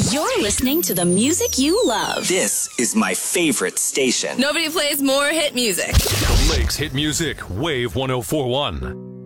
You're listening to the music you love. This is my favorite station. Nobody plays more hit music. The Lakes Hit Music, Wave 1041.